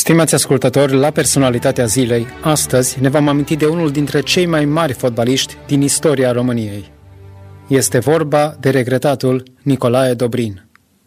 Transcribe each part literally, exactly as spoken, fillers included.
Stimați ascultători, la Personalitatea Zilei, astăzi ne vom aminti de unul dintre cei mai mari fotbaliști din istoria României. Este vorba de regretatul Nicolae Dobrin.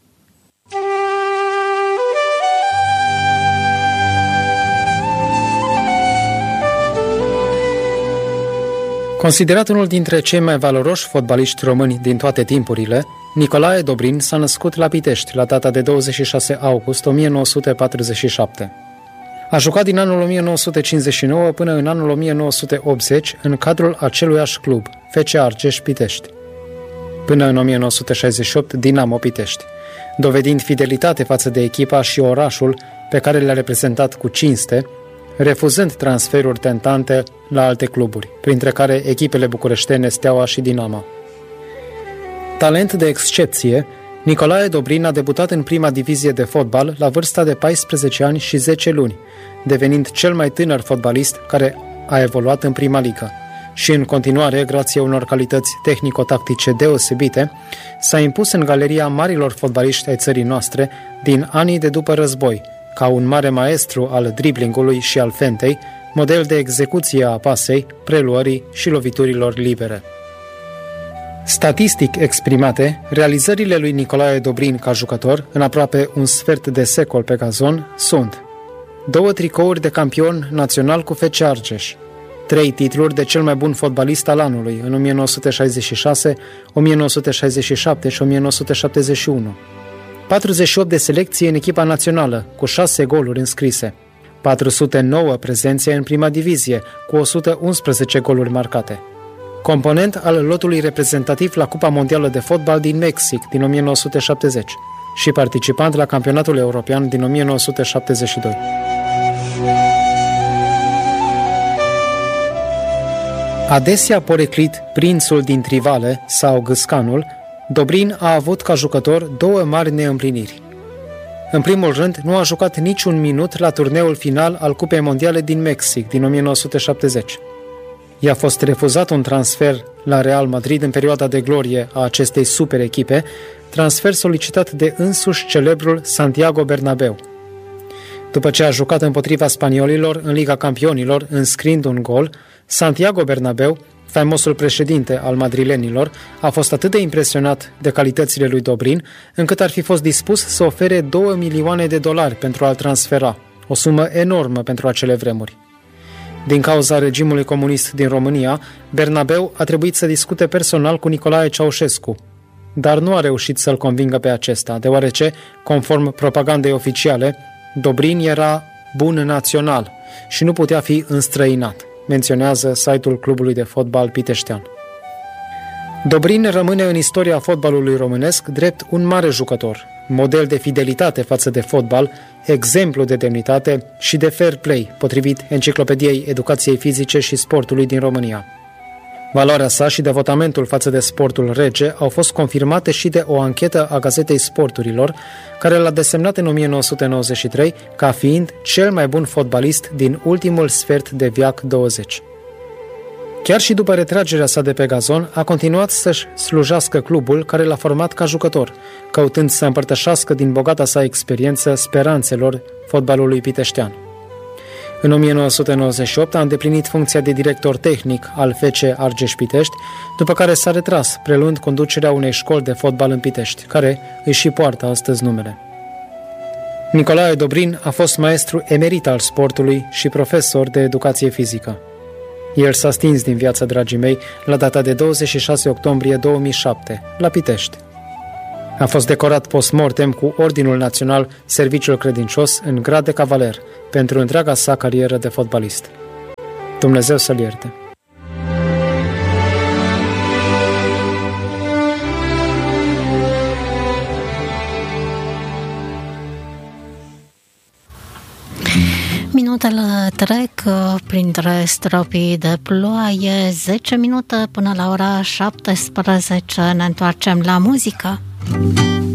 Considerat unul dintre cei mai valoroși fotbaliști români din toate timpurile, Nicolae Dobrin s-a născut la Pitești la data de douăzeci și șase august o mie nouă sute patruzeci și șapte. A jucat din anul o mie nouă sute cincizeci și nouă până în anul o mie nouă sute optzeci în cadrul aceluiași club, F C Argeș Pitești, până în o mie nouă sute șaizeci și opt Dinamo Pitești, dovedind fidelitate față de echipa și orașul pe care le-a reprezentat cu cinste, refuzând transferuri tentante la alte cluburi, printre care echipele bucureștene Steaua și Dinamo. Talent de excepție, Nicolae Dobrin a debutat în prima divizie de fotbal la vârsta de paisprezece ani și zece luni, devenind cel mai tânăr fotbalist care a evoluat în prima ligă. Și în continuare, grație unor calități tehnico-tactice deosebite, s-a impus în galeria marilor fotbaliști ai țării noastre din anii de după război, ca un mare maestru al driblingului și al fentei, model de execuție a pasei, preluării și loviturilor libere. Statistic exprimate, realizările lui Nicolae Dobrin ca jucător, în aproape un sfert de secol pe gazon, sunt două tricouri de campion național cu F C Argeș, trei titluri de cel mai bun fotbalist al anului în o mie nouă sute șaizeci și șase, o mie nouă sute șaizeci și șapte și o mie nouă sute șaptezeci și unu, patruzeci și opt de selecție în echipa națională, cu șase goluri înscrise, patru sute nouă prezențe în prima divizie, cu o sută unsprezece goluri marcate, component al lotului reprezentativ la Cupa Mondială de Fotbal din Mexic din o mie nouă sute șaptezeci și participant la Campionatul European din o mie nouă sute șaptezeci și doi. Adesea poreclit prințul din Trivale sau Gâscanul, Dobrin a avut ca jucător două mari neîmpliniri. În primul rând, nu a jucat niciun minut la turneul final al Cupei Mondiale din Mexic din o mie nouă sute șaptezeci. I-a fost refuzat un transfer la Real Madrid în perioada de glorie a acestei super echipe, transfer solicitat de însuși celebrul Santiago Bernabéu. După ce a jucat împotriva spaniolilor în Liga Campionilor, înscriind un gol, Santiago Bernabéu, faimosul președinte al madrilenilor, a fost atât de impresionat de calitățile lui Dobrin, încât ar fi fost dispus să ofere două milioane de dolari pentru a-l transfera, o sumă enormă pentru acele vremuri. Din cauza regimului comunist din România, Bernabéu a trebuit să discute personal cu Nicolae Ceaușescu, dar nu a reușit să-l convingă pe acesta, deoarece, conform propagandei oficiale, Dobrin era bun național și nu putea fi înstrăinat, menționează site-ul clubului de fotbal piteștean. Dobrin rămâne în istoria fotbalului românesc drept un mare jucător, model de fidelitate față de fotbal, exemplu de demnitate și de fair play, potrivit Enciclopediei Educației Fizice și Sportului din România. Valoarea sa și devotamentul față de sportul rege au fost confirmate și de o anchetă a Gazetei Sporturilor, care l-a desemnat în o mie nouă sute nouăzeci și trei ca fiind cel mai bun fotbalist din ultimul sfert de veac douăzeci. Chiar și după retragerea sa de pe gazon, a continuat să-și slujească clubul care l-a format ca jucător, căutând să împărtășească din bogata sa experiență speranțelor fotbalului piteștean. În o mie nouă sute nouăzeci și opt a îndeplinit funcția de director tehnic al F C Argeș Pitești, după care s-a retras, preluând conducerea unei școli de fotbal în Pitești, care își și poartă astăzi numele. Nicolae Dobrin a fost maestru emerit al sportului și profesor de educație fizică. El s-a stins din viața, dragii mei, la data de douăzeci și șase octombrie două mii șapte, la Pitești. A fost decorat post-mortem cu Ordinul Național Serviciul Credincios în grad de cavaler pentru întreaga sa carieră de fotbalist. Dumnezeu să-l ierte! Minutele trec printre stropii de ploaie, zece minute până la ora șaptesprezece, ne întoarcem la muzică.